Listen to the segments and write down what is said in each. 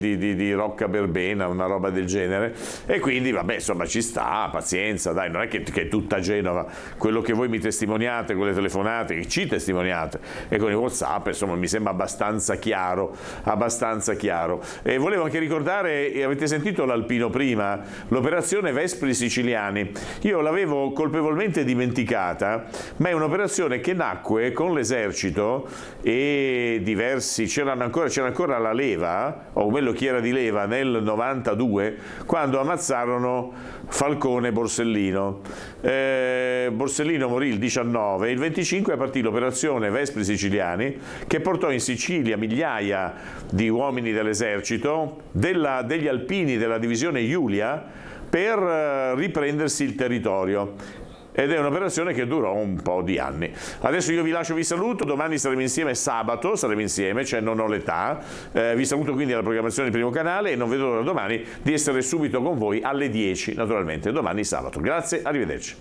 di Rocca Berbena, una roba del genere, e quindi vabbè, insomma, ci sta, pazienza, dai, non è che è tutta Genova. Quello che voi mi testimoniate con le telefonate, che ci testimoniate, e con i WhatsApp, insomma, mi sembra abbastanza chiaro. E volevo anche ricordare, avete sentito l'Alpino prima, l'operazione Vespri Siciliani. Io l'avevo colpevolmente dimenticata, ma è un'operazione che nacque con l'esercito e diversi, c'era ancora la leva, o quello chi era di leva, nel 92, quando ammazzarono Falcone e Borsellino. Borsellino morì il 19, il 25 partì l'operazione Vespri Siciliani, che portò in Sicilia migliaia di uomini dell'esercito, degli alpini della divisione Giulia, per riprendersi il territorio. Ed è un'operazione che durò un po' di anni. Adesso io vi lascio, vi saluto, domani saremo insieme, sabato saremo insieme, cioè non ho l'età, vi saluto quindi alla programmazione del Primo Canale e non vedo l'ora domani di essere subito con voi alle 10, naturalmente, domani sabato. Grazie, arrivederci.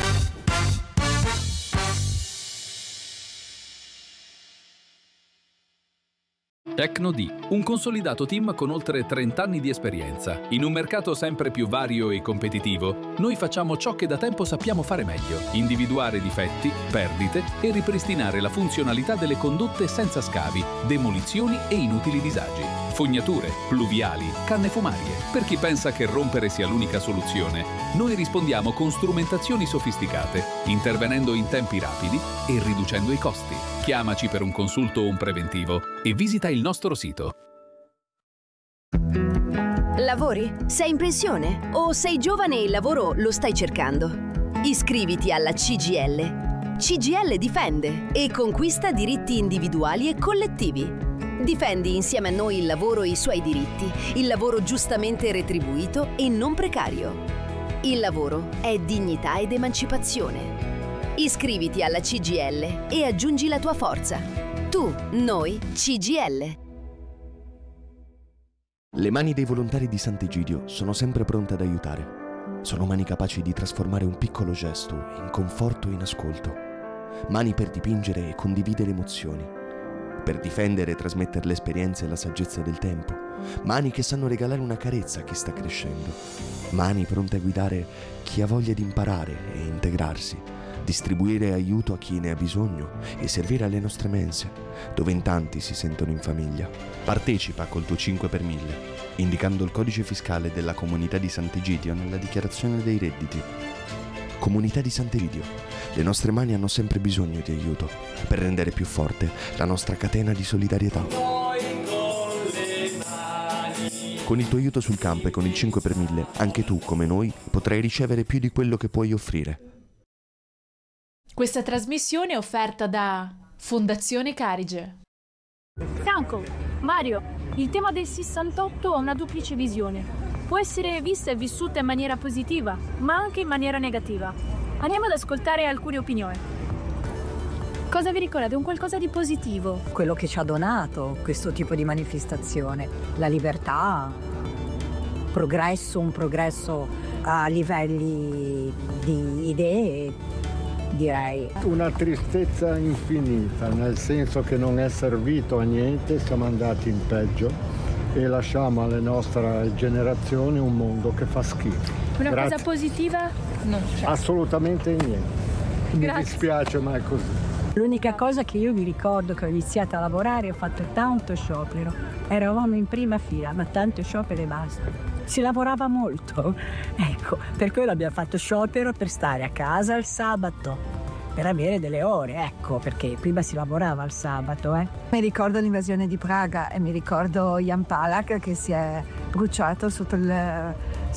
Tecno-D, un consolidato team con oltre 30 anni di esperienza. In un mercato sempre più vario e competitivo, noi facciamo ciò che da tempo sappiamo fare meglio: individuare difetti, perdite e ripristinare la funzionalità delle condotte senza scavi, demolizioni e inutili disagi. Fognature, pluviali, canne fumarie. Per chi pensa che rompere sia l'unica soluzione, noi rispondiamo con strumentazioni sofisticate, intervenendo in tempi rapidi e riducendo i costi. Chiamaci per un consulto o un preventivo e visita il nostro sito. Lavori? Sei in pensione? O sei giovane e il lavoro lo stai cercando? Iscriviti alla CGIL. CGIL difende e conquista diritti individuali e collettivi. Difendi insieme a noi il lavoro e i suoi diritti, il lavoro giustamente retribuito e non precario. Il lavoro è dignità ed emancipazione. Iscriviti alla CGIL e aggiungi la tua forza. Tu, noi, CGIL. Le mani dei volontari di Sant'Egidio sono sempre pronte ad aiutare. Sono mani capaci di trasformare un piccolo gesto in conforto e in ascolto. Mani per dipingere e condividere emozioni. Per difendere e trasmettere l'esperienza e la saggezza del tempo. Mani che sanno regalare una carezza a chi sta crescendo. Mani pronte a guidare chi ha voglia di imparare e integrarsi. Distribuire aiuto a chi ne ha bisogno e servire alle nostre mense, dove in tanti si sentono in famiglia. Partecipa col tuo 5 per 1000, indicando il codice fiscale della Comunità di Sant'Egidio nella dichiarazione dei redditi. Comunità di Sant'Egidio, le nostre mani hanno sempre bisogno di aiuto per rendere più forte la nostra catena di solidarietà. Con il tuo aiuto sul campo e con il 5 per 1000, anche tu, come noi, potrai ricevere più di quello che puoi offrire. Questa trasmissione è offerta da Fondazione Carige. Franco, Mario, il tema del 68 ha una duplice visione. Può essere vista e vissuta in maniera positiva, ma anche in maniera negativa. Andiamo ad ascoltare alcune opinioni. Cosa vi ricordate? Un qualcosa di positivo? Quello che ci ha donato questo tipo di manifestazione. La libertà, un progresso a livelli di idee, direi. Una tristezza infinita, nel senso che non è servito a niente, siamo andati in peggio e lasciamo alle nostre generazioni un mondo che fa schifo. Una Grazie. cosa positiva? Non c'è. Assolutamente niente. Mi dispiace, ma è così. L'unica cosa che io mi ricordo che ho iniziato a lavorare, ho fatto tanto sciopero. Eravamo in prima fila, ma tanto sciopero e basta. Si lavorava molto, ecco, per quello abbiamo fatto sciopero per stare a casa il sabato, per avere delle ore, ecco, perché prima si lavorava il sabato, Mi ricordo l'invasione di Praga e mi ricordo Jan Palach che si è bruciato sotto il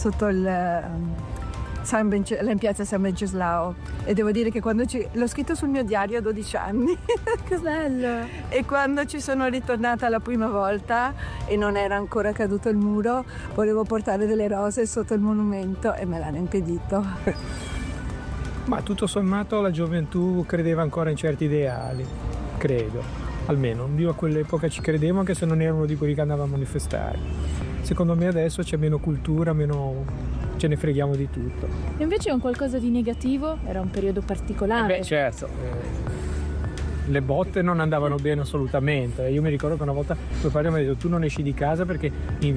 in piazza San Venceslao, e devo dire che quando l'ho scritto sul mio diario a 12 anni che bello, e quando ci sono ritornata la prima volta e non era ancora caduto il muro, volevo portare delle rose sotto il monumento e me l'hanno impedito. Ma tutto sommato la gioventù credeva ancora in certi ideali, credo, almeno io a quell'epoca ci credevo, anche se non ero uno di quelli che andava a manifestare. Secondo me adesso c'è meno cultura, ce ne freghiamo di tutto. E invece un qualcosa di negativo? Era un periodo particolare? Certo. Le botte non andavano bene assolutamente. Io mi ricordo che una volta mio padre mi ha detto: tu non esci di casa perché